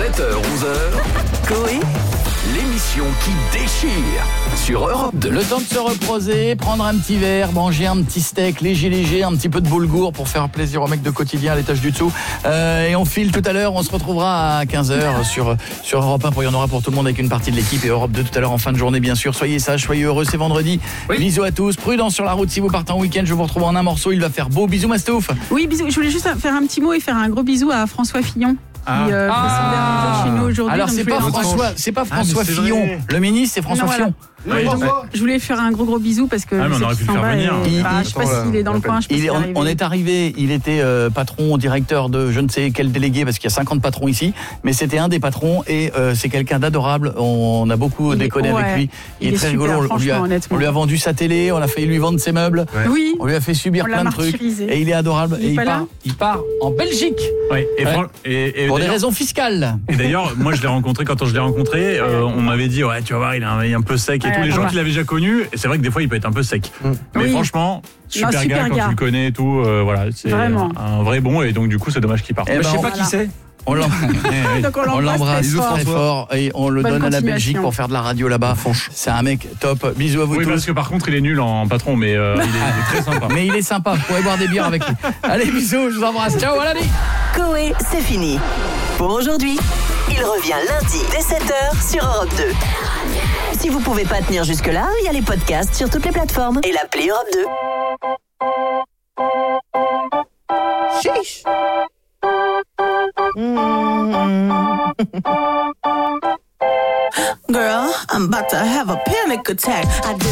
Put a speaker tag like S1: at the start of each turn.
S1: 7h-11h, Coé, l'émission qui déchire sur Europe 2.
S2: Le temps de se reposer, prendre un petit verre, manger un petit steak léger, un petit peu de boulgour pour faire plaisir aux mecs de quotidien à l'étage du dessous. Et on file tout à l'heure, on se retrouvera à 15h sur Europe 1 pour il y en aura pour tout le monde avec une partie de l'équipe et Europe 2 tout à l'heure en fin de journée bien sûr. Soyez sages, soyez heureux, c'est vendredi. Oui. Bisous à tous, prudence sur la route si vous partez en week-end, je vous retrouve en un morceau, il va faire beau. Bisous Mastouf.
S3: Oui, bisous. Je voulais juste faire un petit mot et faire un gros bisou à François Fillon. Qui fait son dernier jour chez nous aujourd'hui.
S2: Alors c'est pas François Fillon, le ministre c'est François Fillon.
S3: Je voulais faire un gros bisou parce que
S4: on aurait pu le faire venir.
S3: Je sais pas s'il est dans le coin.
S2: On est arrivé, il était patron, directeur de je ne sais quel délégué parce qu'il y a 50 patrons ici, mais c'était un des patrons et c'est quelqu'un d'adorable. On a beaucoup déconné avec lui. Il est très rigolo. On lui a vendu sa télé, on a failli lui vendre ses meubles.
S3: Oui.
S2: On lui a fait subir plein de trucs et il est adorable et il part en Belgique.
S4: Et
S2: pour des raisons fiscales.
S4: Et d'ailleurs, moi je l'ai rencontré, quand je l'ai rencontré, on m'avait dit tu vas voir, il est un peu sec et tous les gens qui l'avaient déjà connu, et c'est vrai que des fois il peut être un peu sec. Mais franchement, super gars quand tu le connais et tout, c'est un vrai bon et donc du coup c'est dommage qu'il parte.
S2: Je sais pas qui c'est. On l'embrasse très fort et on le donne à la Belgique pour faire de la radio là-bas. C'est un mec top. Bisous à vous tous.
S4: Oui, parce que par contre, il est nul en patron, mais il est très sympa.
S2: Mais il est sympa, vous pourrez boire des bières avec lui. Allez, bisous, je vous embrasse. Ciao, voilà.
S5: Coé, c'est fini. Pour aujourd'hui, il revient lundi dès 7h sur Europe 2. Si vous pouvez pas tenir jusque-là, il y a les podcasts sur toutes les plateformes et l'appli Europe 2. Chiche. Girl, I'm about to have a panic attack.